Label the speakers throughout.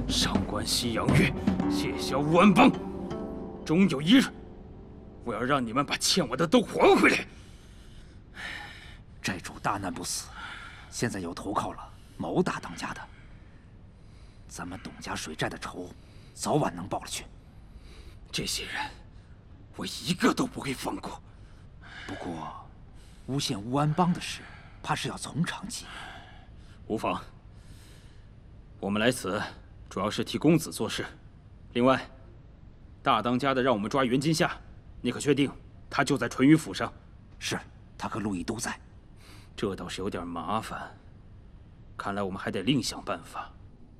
Speaker 1: 上官西洋月，谢销乌安邦，终有一日，我要让你们把欠我的都还回来。
Speaker 2: 债主大难不死，现在又投靠了毛大当家的，咱们董家水债的仇，早晚能报了去。
Speaker 1: 这些人，我一个都不会放过。
Speaker 2: 不过，诬陷乌安邦的事，怕是要从长计。
Speaker 1: 无妨。我们来此，主要是替公子做事。另外，大当家的让我们抓袁今夏，你可确定他就在淳于府上？
Speaker 2: 是，他和陆毅都在。
Speaker 1: 这倒是有点麻烦，看来我们还得另想办法。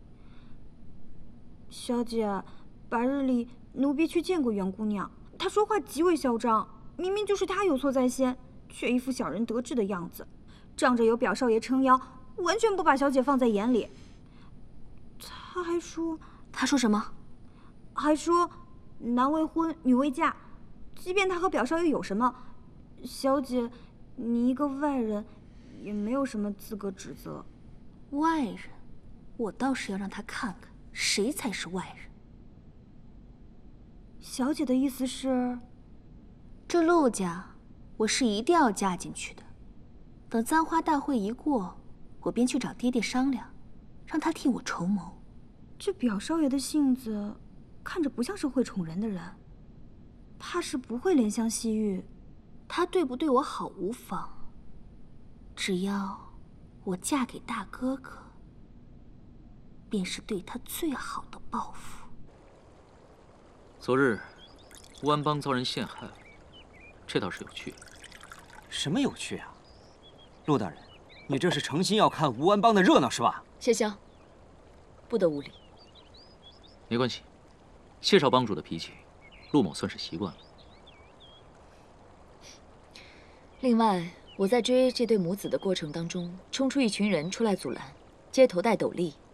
Speaker 3: 小姐，白日里奴婢去见过袁姑娘，她说话极为嚣张，明明就是她有错在先，却一副小人得志的样子，仗着有表少爷撑腰，完全不把小姐放在眼里。他还说，
Speaker 4: 他说什么？
Speaker 3: 还说男未婚，女未嫁，即便他和表少爷有什么，小姐，你一个外人，也没有什么资格指责。
Speaker 4: 外人，我倒是要让他看看谁才是外人。
Speaker 3: 小姐的意思是，
Speaker 4: 这陆家，我是一定要嫁进去的。等簪花大会一过，我便去找爹爹商量，让他替我筹谋。
Speaker 3: 这表少爷的性子，看着不像是会宠人的人，怕是不会怜香惜玉。
Speaker 4: 他对不对我好无妨，只要我嫁给大哥哥，便是对他最好的报复。
Speaker 5: 昨日乌安邦遭人陷害，这倒是有趣。
Speaker 6: 什么有趣啊？陆大人，你这是诚心要看吴安邦的热闹是吧？
Speaker 7: 谢香，不得无礼。
Speaker 5: 没关系，谢少帮主的脾气，陆某算是习惯了。
Speaker 7: 另外，我在追这对母子的过程当中，冲出一群人出来阻拦，街头戴斗笠，